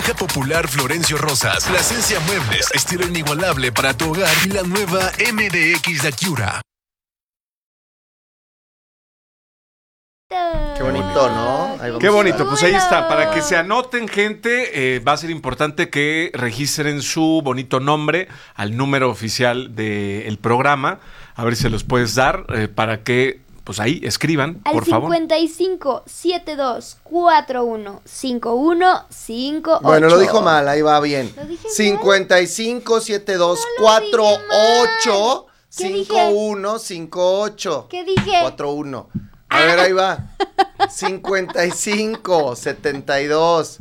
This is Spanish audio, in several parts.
Marca Popular Florencio Rosas, Plasencia Muebles, estilo inigualable para tu hogar y la nueva MDX de Acura. Qué bonito, ¿no? Qué bonito, pues ahí está. Para que se anoten, gente, va a ser importante que registren su bonito nombre al número oficial del programa. A ver si se los puedes dar para que, pues ahí escriban, por favor. 55 72 41 51 58. Bueno, lo dijo mal, ahí va bien. ¿Lo dije 55 72 No lo dije 48 ¿Qué dije? 51 58. ¿Qué dije? 41. A ver, ahí va. 55 72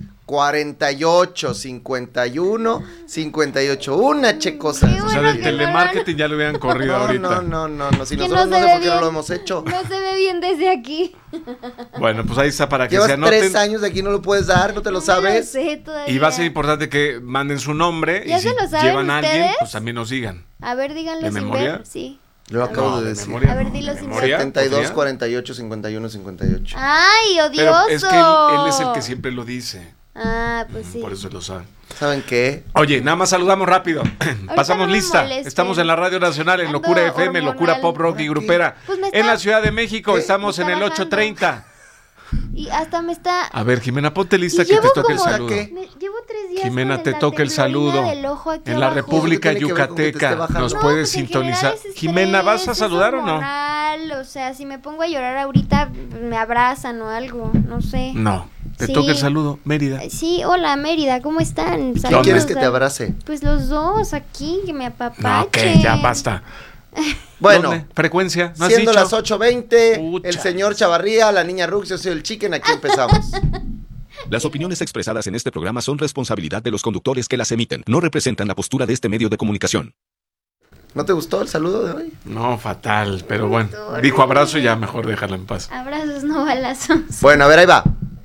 48 51 58. Una checosa. Qué O sea, bueno del que telemarketing ya lo hubieran corrido ahorita. No. Si Que nosotros no no se sé ve por qué no bien. lo hemos hecho. No se ve bien desde aquí. Bueno, pues ahí está para que Llevas se anoten. 3 años de aquí, no lo puedes dar, no te lo No sabes. sé todavía. Y va a ser importante que manden su nombre. ¿Ya Y si se lo saben llevan a alguien, ustedes? pues también nos digan. A ver, díganlo ¿De sin memoria? ver. Sí. Lo acabo No, de de decir. memoria A ver, no. dilo ¿De sin memoria? 72 ¿Podría? 48 51 58. Ay, odioso. Pero es que él es el que siempre lo dice. Ah, pues sí. Por eso lo saben. ¿Saben qué? Oye, nada más saludamos rápido. Pasamos no me lista. molesten. Estamos en la Radio Nacional, en Ando Locura FM, hormonal. Locura Pop Rock y Grupera. Pues me En está- la Ciudad de México ¿Qué? estamos Me en está el bajando. 8:30. Y hasta me está... A ver, Jimena, ponte lista Y que te llevo toque el como- saludo. ¿Qué? Llevo 3 días Jimena, con te la toca el temblorina saludo. del ojo aquí En la abajo. República ¿Qué tiene que ver con que te esté Yucateca. bajando? Nos No, puedes pues en sintonizar. general es Jimena, ¿vas a estrés, saludar es o no? hormonal, o sea, si me pongo a llorar ahorita, me abrazan o algo, no sé. No. Te Sí. toca el saludo, Mérida. Sí, hola Mérida, ¿cómo están? ¿Quién Saludos quieres que te a- abrace? Pues los dos aquí, que me apapachen. No, ok, ya basta. Bueno, ¿Dónde? Frecuencia, ¿no has siendo dicho? las 8:20, Pucha. el señor Chavarría, la niña Rux, yo soy el chicken, aquí empezamos. Las opiniones expresadas en este programa son responsabilidad de los conductores que las emiten. No representan la postura de este medio de comunicación. ¿No te gustó el saludo de hoy? No, fatal, pero bueno. Horrible. Dijo abrazo y ya mejor déjala en paz. Abrazos, no balazos. Bueno, a ver, ahí va.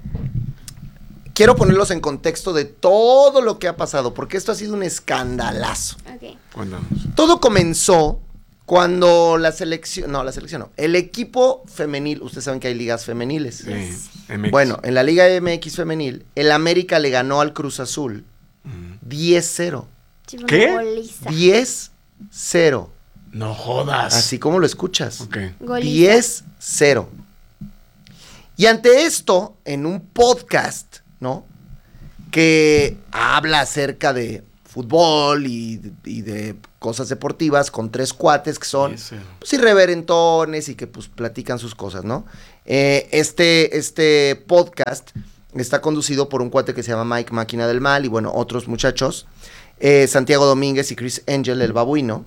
Quiero ponerlos en contexto de todo lo que ha pasado, porque esto ha sido un escandalazo. Ok. Cuéntanos. Todo comenzó cuando el equipo femenil, ustedes saben que hay ligas femeniles. Sí, MX. Bueno, en la Liga MX femenil, el América le ganó al Cruz Azul 10-0. Sí, fue ¿Qué? una goliza. 10-0. No jodas. Así como lo escuchas. Ok. Goliza. 10-0. Y ante esto, en un podcast, ¿no? Que habla acerca de fútbol y de cosas deportivas con 3 cuates que son 10-0. pues, irreverentones y que pues platican sus cosas, ¿no? Este podcast está conducido por un cuate que se llama Mike Máquina del Mal y bueno, otros muchachos, Santiago Domínguez y Chris Angel, el babuino.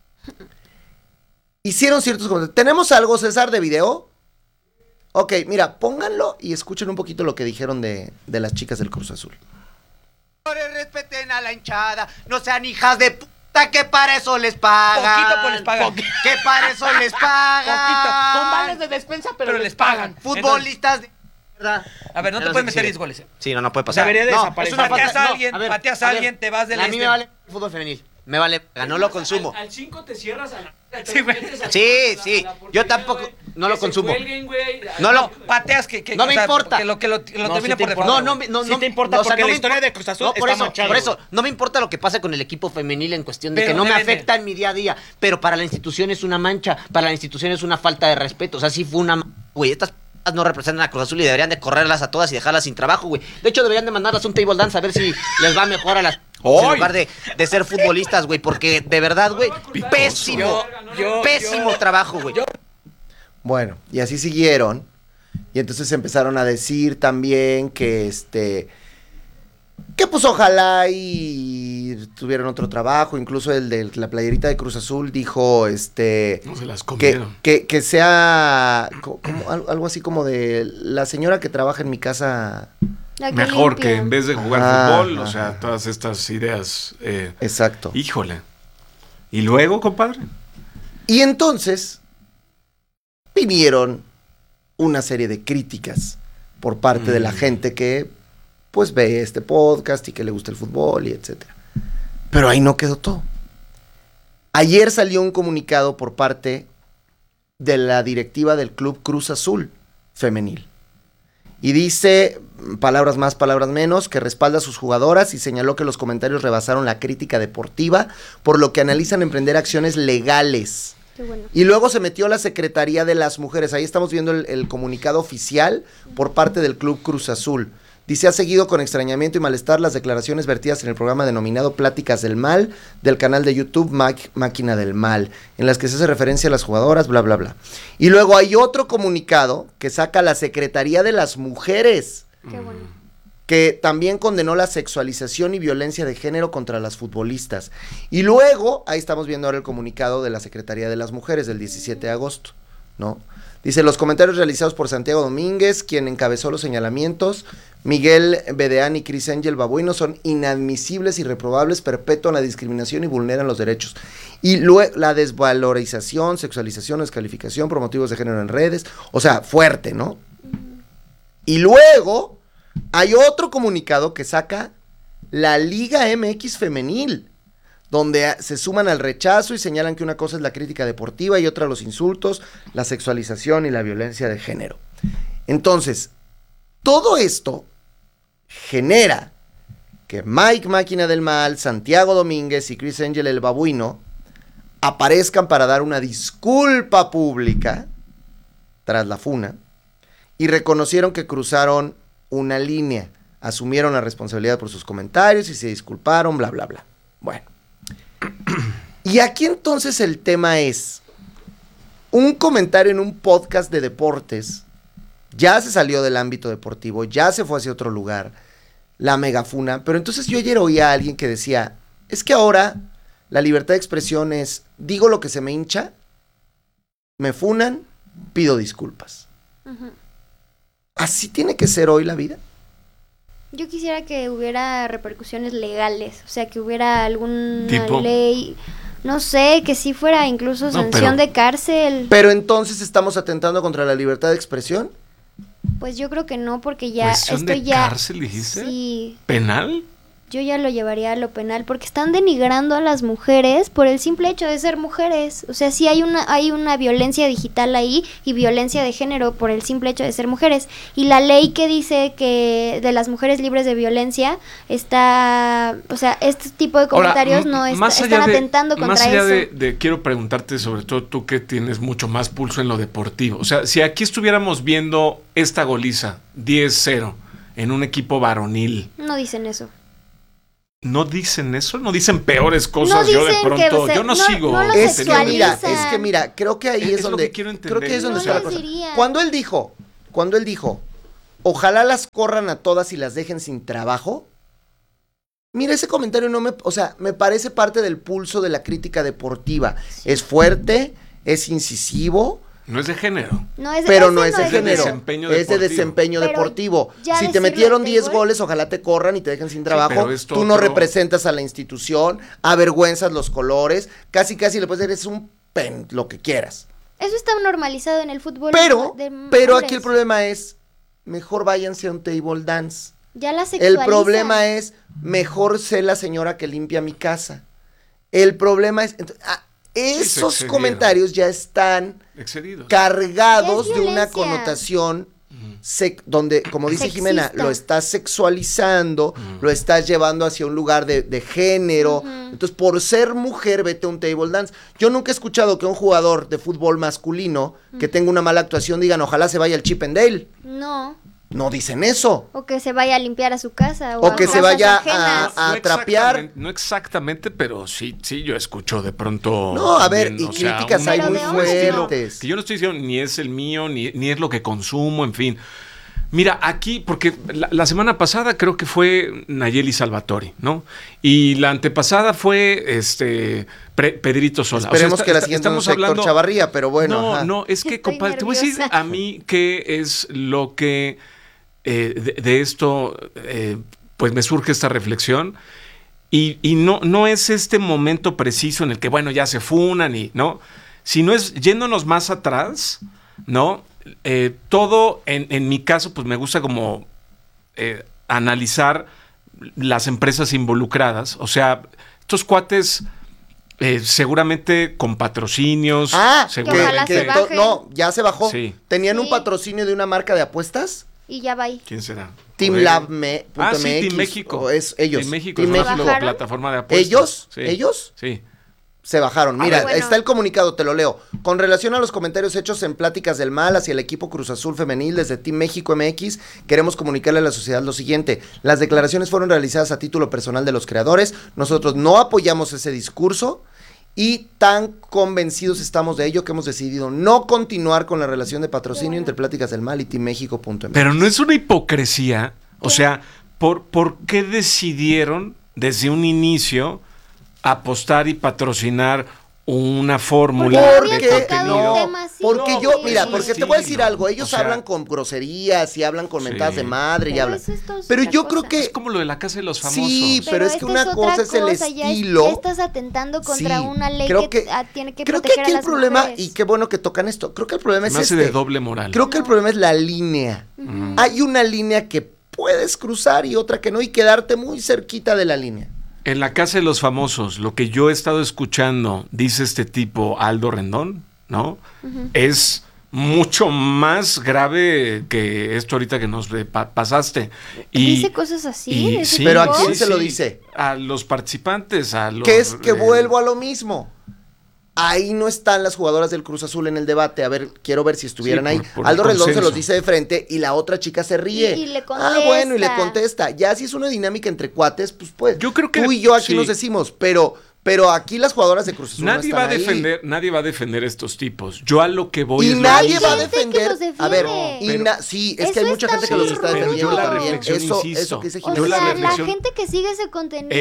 Hicieron ciertos comentarios. ¿Tenemos algo, César, de video? Ok, mira, pónganlo y escuchen un poquito lo que dijeron de las chicas del Cruz Azul. Respeten a la hinchada, no sean hijas de puta, que para eso les pagan. Poquito, pues les pagan. Que para eso les pagan. Poquito, con vales de despensa, pero les pagan. Futbolistas de mierda. A ver, no te Ya puedes sé meter que 10 goles. Sí, no puede pasar. Debería No, desaparecer. es una Pateas falta- a no, alguien, a ver, pateas a alguien, te vas del A mí me vale el fútbol femenil. Me vale, no lo consumo. Al 5 te cierras a la... Sí, güey. Sí, yo tampoco, no lo consumo. No lo- Pateas No me importa. Que lo termine por default. No, Sí te importa o sea, porque no la me historia impor- de Cruz Azul no, por está eso, manchada, por eso, güey. no me importa lo que pase con el equipo femenil en cuestión de Pero que no me deben de- afecta en mi día a día, pero para la institución es una mancha, para la institución es una falta de respeto, o sea, sí fue una... Güey, estas p***as no representan a Cruz Azul y deberían de correrlas a todas y dejarlas sin trabajo, güey. De hecho, deberían de mandarlas a un table dance a ver si les va mejor a las... En lugar de ser futbolistas, güey, porque de verdad, güey, pésimo, pésimo trabajo, güey. Bueno, y así siguieron. Y entonces empezaron a decir también que que pues ojalá y tuvieran otro trabajo. Incluso el de la playerita de Cruz Azul dijo No se las que, comieron. que sea como algo así como de la señora que trabaja en mi casa. La que Mejor limpia. que en vez de jugar Ah, fútbol, o sea, ajá. todas estas ideas. Exacto. Híjole. ¿Y luego, compadre? Y entonces vinieron una serie de críticas por parte de la gente que pues ve este podcast y que le gusta el fútbol y etcétera. Pero ahí no quedó todo. Ayer salió un comunicado por parte de la directiva del Club Cruz Azul femenil. Y dice, palabras más, palabras menos, que respalda a sus jugadoras y señaló que los comentarios rebasaron la crítica deportiva, por lo que analizan emprender acciones legales. Qué bueno. Y luego se metió la Secretaría de las Mujeres. Ahí estamos viendo el comunicado oficial por parte del Club Cruz Azul. Dice, ha seguido con extrañamiento y malestar las declaraciones vertidas en el programa denominado Pláticas del Mal, del canal de YouTube Máquina del Mal, en las que se hace referencia a las jugadoras, bla, bla, bla. Y luego hay otro comunicado que saca la Secretaría de las Mujeres, Qué bueno. que también condenó la sexualización y violencia de género contra las futbolistas. Y luego, ahí estamos viendo ahora el comunicado de la Secretaría de las Mujeres del 17 de agosto, ¿no? Dice, los comentarios realizados por Santiago Domínguez, quien encabezó los señalamientos, Miguel Bedeán y Chris Angel Babuino, son inadmisibles y reprobables, perpetúan la discriminación y vulneran los derechos. Y luego la desvalorización, sexualización, descalificación por motivos de género en redes, o sea, fuerte, ¿no? Y luego hay otro comunicado que saca la Liga MX Femenil, donde se suman al rechazo y señalan que una cosa es la crítica deportiva y otra los insultos, la sexualización y la violencia de género. Entonces, todo esto genera que Mike Máquina del Mal, Santiago Domínguez y Chris Angel el Babuino aparezcan para dar una disculpa pública tras la funa y reconocieron que cruzaron una línea, asumieron la responsabilidad por sus comentarios y se disculparon, bla, bla, bla. Bueno. Y aquí entonces el tema es, un comentario en un podcast de deportes ya se salió del ámbito deportivo, ya se fue hacia otro lugar, la megafuna, pero entonces yo ayer oía a alguien que decía, es que ahora la libertad de expresión es, digo lo que se me hincha, me funan, pido disculpas. Ujú. ¿Así tiene que ser hoy la vida? Yo quisiera que hubiera repercusiones legales, o sea, que hubiera alguna ¿Tipo? ley, no sé, que sí fuera incluso No, sanción pero- de cárcel. Pero entonces estamos atentando contra la libertad de expresión. Pues yo creo que no, porque ya ¿Cuestión esto de ya cárcel, dijiste? sí, ¿Penal? yo ya lo llevaría a lo penal, porque están denigrando a las mujeres por el simple hecho de ser mujeres. O sea, sí hay una violencia digital ahí y violencia de género por el simple hecho de ser mujeres. Y la ley que dice que de las mujeres libres de violencia está, o sea, este tipo de comentarios Ahora, no más están allá de- atentando contra más allá eso. quiero preguntarte, sobre todo tú que tienes mucho más pulso en lo deportivo. O sea, si aquí estuviéramos viendo esta goliza 10-0 en un equipo varonil, No dicen eso. ¿no dicen eso? ¿No dicen peores cosas? No Yo de dicen que, pronto, o sea, yo no no- sigo. no lo Es que teniendo- mira, sexualizan. creo que ahí es Es lo donde que quiero entender. creo que es donde No está la les cosa. diría. Cuando él dijo, ojalá las corran a todas y las dejen sin trabajo. Mira, ese comentario me parece parte del pulso de la crítica deportiva. Es fuerte, es incisivo, No es de género. No es, pero ese no es de de género, desempeño es de deportivo. desempeño Pero deportivo. ya Si te decirlo metieron de 10 gol. goles, ojalá te corran y te dejen sin trabajo. pero esto Tú no otro- representas a la institución, avergüenzas los colores, casi le puedes decir, eres un lo que quieras. Eso está normalizado en el fútbol. Pero de aquí hombres. el problema es, mejor váyanse a un table dance. Ya la El sexualizan. problema es, mejor sé la señora que limpia mi casa. El problema es, se esos excedieron. comentarios ya están Excedidos. cargados Es de una violencia. connotación donde, como dice Sexista. Jimena, lo estás sexualizando, lo estás llevando hacia un lugar de género. Entonces, por ser mujer, vete a un table dance. Yo nunca he escuchado que un jugador de fútbol masculino que tenga una mala actuación digan, ojalá se vaya al Chip and Dale. No. No dicen eso. O que se vaya a limpiar a su casa. O a que se casas vaya ajenas. a trapear. No exactamente, pero sí, yo escucho de pronto. No, a ver, también, y críticas hay muy fuertes. Que yo no estoy diciendo ni es el mío, ni es lo que consumo, en fin. Mira, aquí, porque la semana pasada creo que fue Nayeli Salvatori, ¿no? Y la antepasada fue Pedrito Sola. Esperemos que la siguiente no sea Héctor Chavarría, pero bueno. No, ajá. no, es que, Estoy compadre, te voy a decir nerviosa. a mí qué es lo que de esto, pues me surge esta reflexión. Y no es este momento preciso en el que, bueno, ya se funan y, ¿no? Sino es yéndonos más atrás, ¿no? Todo, en mi caso, pues me gusta como analizar las empresas involucradas. O sea, estos cuates seguramente con patrocinios. ojalá se baje. No, ya se bajó. Sí. Tenían un Sí. patrocinio de una marca de apuestas y ya va ahí. ¿Quién será? Teamlab.mx. Sí, Team México. Es ellos. Team México Team es México. una plataforma de apuestas. ¿Ellos? Sí. Se bajaron. Mira, bueno. está el comunicado, te lo leo. Con relación a los comentarios hechos en Pláticas del Mal hacia el equipo Cruz Azul femenil desde Team México MX, queremos comunicarle a la sociedad lo siguiente. Las declaraciones fueron realizadas a título personal de los creadores. Nosotros no apoyamos ese discurso y tan convencidos estamos de ello que hemos decidido no continuar con la relación de patrocinio entre Pláticas del Mal y Team México.mx. Pero no es una hipocresía. O sea, ¿por qué decidieron desde un inicio apostar y patrocinar una fórmula Porque de habían tocado contenido? un tema así. Porque No, yo, güey. mira, porque te voy a decir estilo. algo, ellos O sea, hablan con groserías y hablan con sí. mentadas de madre y Pero hablan. eso es todo Pero otra yo cosa. creo que Es como lo de la casa de los famosos. sí, pero es que esta una otra cosa es el cosa, estilo. Ya estás atentando contra Sí, una ley creo que tiene que creo que proteger aquí a el las problema, mujeres. y qué bueno que tocan esto, creo que el problema es Me hace de doble moral. Creo que el problema es la línea. Hay una línea que puedes cruzar y otra que no, y quedarte muy cerquita de la línea. En la casa de los famosos, lo que yo he estado escuchando, dice este tipo Aldo Rendón, ¿no? Es mucho más grave que esto ahorita que nos pasaste. Dice cosas así. de ese sí, Pero ¿a tipo. quién se lo dice? A los participantes, a los... Que es que vuelvo a lo mismo. Ahí no están las jugadoras del Cruz Azul en el debate. A ver, quiero ver si estuvieran Sí, ahí. por Aldo Rendón se consenso. los dice de frente y la otra chica se ríe. Y le Bueno, y le contesta. contesta. Ya si es una dinámica entre cuates, pues Yo creo que tú y yo aquí sí. nos decimos, pero aquí las jugadoras de Cruz Azul no Nadie va a están ahí. nadie va a defender a estos tipos. Yo a lo que voy Y es lo nadie mismo. va a Hay gente que defender. los defiende. A ver, pero- sí, es Eso que hay mucha está gente que los está bien, pero yo la defendiendo también. reflexión Eso insisto. que dice O Yo Jimena. la sea, la reflexión- gente que sigue ese contenido.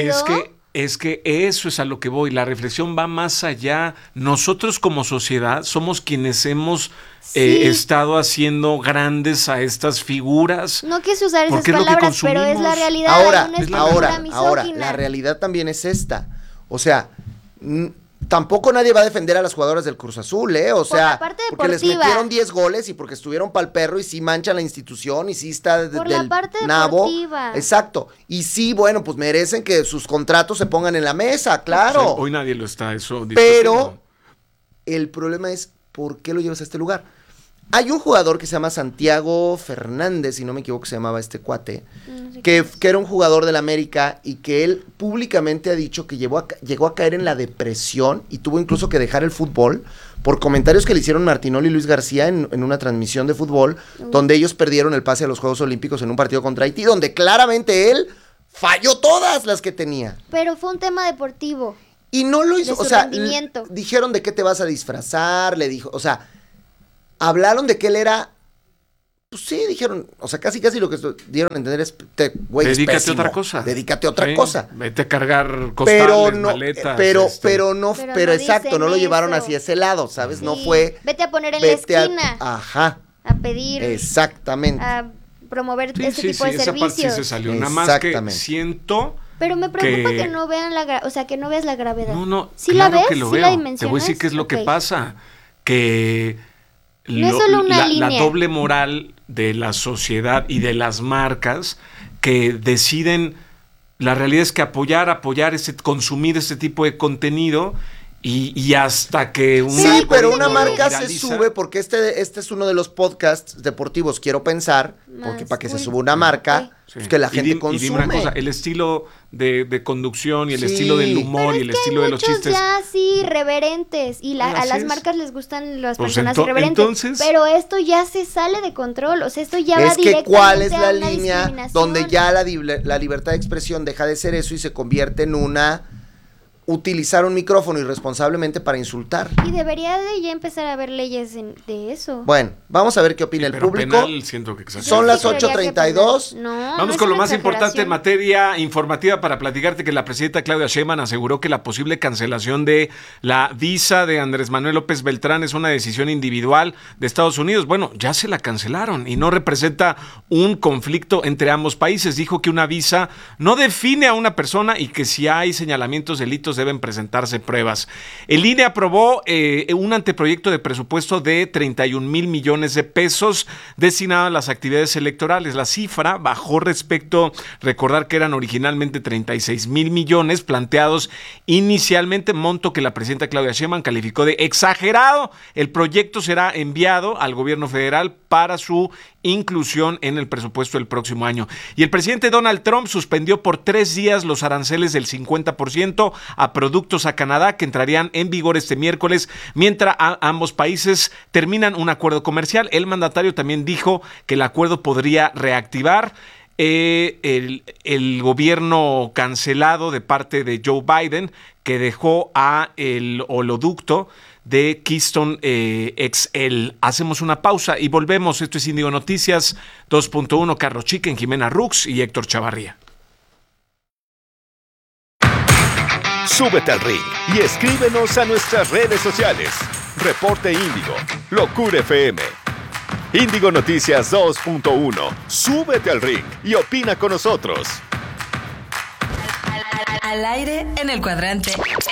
Es que eso es a lo que voy. La reflexión va más allá. Nosotros como sociedad somos quienes hemos Sí. estado haciendo grandes a estas figuras. No quise usar esas Porque es lo que palabras, pero es la consumimos. realidad. Hay Ahora, una estructura misógina. la realidad también es esta. O sea, tampoco nadie va a defender a las jugadoras del Cruz Azul, ¿eh? O sea, la parte porque les deportiva. metieron 10 goles y porque estuvieron pa'l perro y sí manchan la institución y sí está Por la del parte nabo. deportiva. Exacto. Y sí, bueno, pues merecen que sus contratos se pongan en la mesa, claro. O sea, hoy nadie lo está eso Pero discutiendo. el problema es, ¿por qué lo llevas a este lugar? Hay un jugador que se llama Santiago Fernández, si no me equivoco se llamaba este cuate, No sé que qué. era un jugador del América y que él públicamente ha dicho que llegó a caer en la depresión y tuvo incluso que dejar el fútbol por comentarios que le hicieron Martinoli y Luis García en una transmisión de fútbol, donde ellos perdieron el pase a los Juegos Olímpicos en un partido contra Haití, donde claramente él falló todas las que tenía. Pero fue un tema deportivo. Y no lo hizo, De su o sea, rendimiento. dijeron de qué te vas a disfrazar, le dijo, o sea, hablaron de que él era, pues sí, dijeron, o sea, casi lo que dieron a entender es, güey, es Dedícate a pésimo, otra cosa. Dedícate a otra Sí, cosa. Vete a cargar costales, Pero no, maletas. pero Pero no exacto, dicen no lo llevaron eso. hacia ese lado, ¿sabes? No Sí. fue, Vete a poner en vete la a- esquina. ajá, A pedir. exactamente. A promover Sí, este sí, tipo sí, de esa parte sí servicios. se salió. Nada más que Exactamente. siento... Pero me preocupa que- que no vean o sea, que no veas la gravedad. No, ¿Sí claro la ves? que lo ¿Sí veo. la Te dimensionas? voy a decir qué es lo que Ok. pasa. Que No es solo una la línea. doble moral de la sociedad y de las marcas que deciden, la realidad es que apoyar, consumir este tipo de contenido y hasta que una Sí, pero una lo marca se viraliza. sube porque este es uno de los podcasts deportivos, quiero pensar, porque Más para que se cool. suba una marca, Ok. Sí. pues que la Y gente dime consume. una cosa, el estilo de conducción y el Sí. estilo del humor y el estilo de los Muchos chistes. ya sí, irreverentes. Y Bueno, a así las es. marcas les gustan las Pues personas ento- irreverentes. entonces- Pero esto ya se sale de control. O sea, esto ya va Es que directamente cuál es a la una línea discriminación. donde ya la libertad de expresión deja de ser eso y se convierte en utilizar un micrófono irresponsablemente para insultar. Y debería de ya empezar a haber leyes de eso. Bueno, vamos a ver qué opina el Pero público. penal, siento que exagera. Son las Sí creería que 8:32. penal. No, Vamos no con es lo una más importante en exageración. materia informativa para platicarte que la presidenta Claudia Sheinbaum aseguró que la posible cancelación de la visa de Andrés Manuel López Beltrán es una decisión individual de Estados Unidos. Bueno, ya se la cancelaron y no representa un conflicto entre ambos países. Dijo que una visa no define a una persona y que si hay señalamientos, delitos deben presentarse pruebas. El INE aprobó un anteproyecto de presupuesto de 31,000 millones de pesos destinado a las actividades electorales. La cifra bajó respecto, recordar que eran originalmente 36,000 millones planteados inicialmente, monto que la presidenta Claudia Sheinbaum calificó de exagerado. El proyecto será enviado al gobierno federal para su inclusión en el presupuesto del próximo año. Y el presidente Donald Trump suspendió por 3 días los aranceles del 50% a productos a Canadá que entrarían en vigor este miércoles, mientras ambos países terminan un acuerdo comercial. El mandatario también dijo que el acuerdo podría reactivar el gobierno cancelado de parte de Joe Biden, que dejó a el oleoducto de Keystone XL. Hacemos una pausa y volvemos. Esto es Índigo Noticias 2.1, Carlos Chicken, Jimena Rux y Héctor Chavarría. Súbete al ring y escríbenos a nuestras redes sociales. Reporte Índigo, Locura FM. Índigo Noticias 2.1. Súbete al ring y opina con nosotros. Al aire en el cuadrante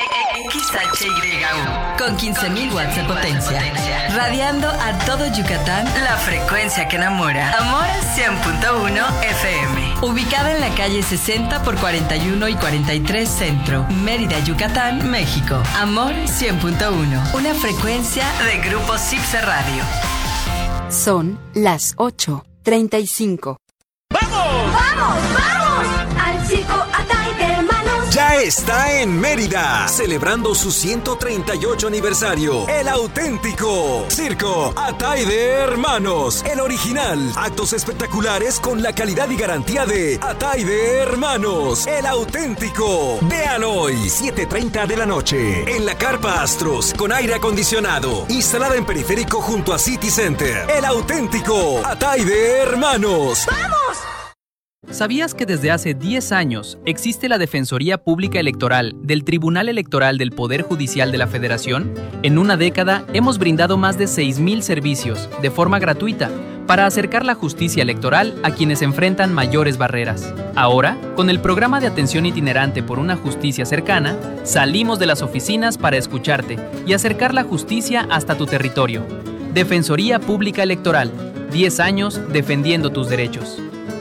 XHYU con 15,000 watts de potencia, radiando a todo Yucatán la frecuencia que enamora. Amor 100.1 FM, ubicada en la calle 60 por 41 y 43 Centro, Mérida, Yucatán, México. Amor 100.1, una frecuencia de Grupo Cipse Radio. Son las 8:35. ¡Vamos! ¡Vamos! ¡Vamos! Al circo Atay de Hermanos. Ya está en Mérida, celebrando su 138 aniversario. El auténtico Circo Atay de Hermanos, el original. Actos espectaculares con la calidad y garantía de Atay de Hermanos, el auténtico. Vean hoy, 7:30 de la noche, en la Carpa Astros, con aire acondicionado, instalada en Periférico junto a City Center. El auténtico Atay de Hermanos. ¡Vamos! ¿Sabías que desde hace 10 años existe la Defensoría Pública Electoral del Tribunal Electoral del Poder Judicial de la Federación? En una década hemos brindado más de 6,000 servicios de forma gratuita para acercar la justicia electoral a quienes enfrentan mayores barreras. Ahora, con el programa de atención itinerante por una justicia cercana, salimos de las oficinas para escucharte y acercar la justicia hasta tu territorio. Defensoría Pública Electoral, 10 años defendiendo tus derechos.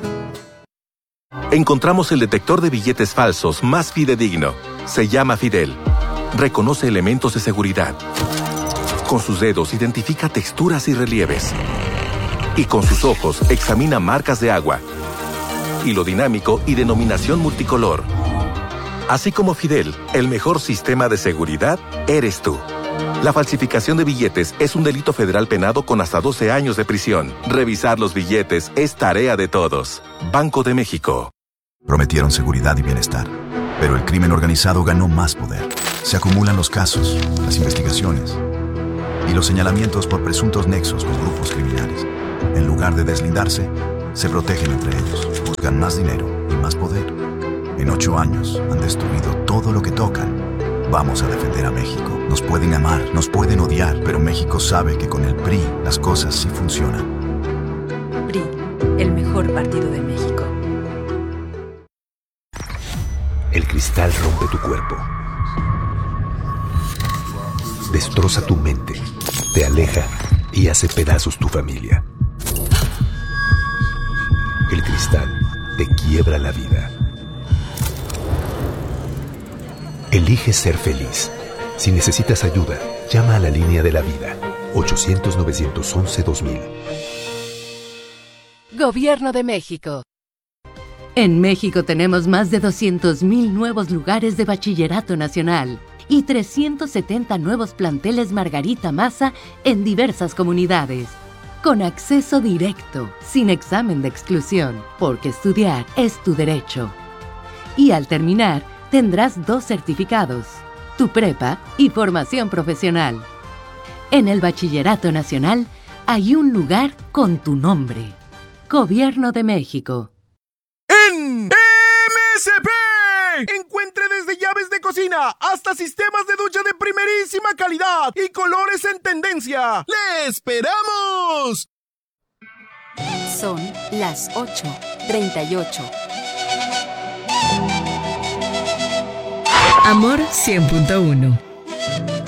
Encontramos el detector de billetes falsos más fidedigno. Se llama Fidel. Reconoce elementos de seguridad. Con sus dedos identifica texturas y relieves. Y con sus ojos examina marcas de agua, hilo dinámico y denominación multicolor. Así como Fidel, el mejor sistema de seguridad eres tú. La falsificación de billetes es un delito federal penado con hasta 12 años de prisión. Revisar los billetes es tarea de todos. Banco de México. Prometieron seguridad y bienestar, pero el crimen organizado ganó más poder. Se acumulan los casos, las investigaciones y los señalamientos por presuntos nexos con grupos criminales. En lugar de deslindarse, se protegen entre ellos, buscan más dinero y más poder. En 8 años han destruido todo lo que tocan. Vamos a defender a México. Nos pueden amar, nos pueden odiar, pero México sabe que con el PRI las cosas sí funcionan. PRI, el mejor partido de México. El cristal rompe tu cuerpo, destroza tu mente, te aleja y hace pedazos tu familia. El cristal te quiebra la vida. Elige ser feliz. Si necesitas ayuda, llama a la línea de la vida, 800-911-2000. Gobierno de México. En México tenemos más de 200,000 nuevos lugares de bachillerato nacional y 370 nuevos planteles Margarita Maza en diversas comunidades. Con acceso directo, sin examen de exclusión, porque estudiar es tu derecho. Y al terminar, tendrás 2 certificados, tu prepa y formación profesional. En el bachillerato nacional hay un lugar con tu nombre. Gobierno de México. En MSP. Encuentre desde llaves de cocina hasta sistemas de ducha de primerísima calidad y colores en tendencia. ¡Le esperamos! Son las 8:38. Amor 100.1.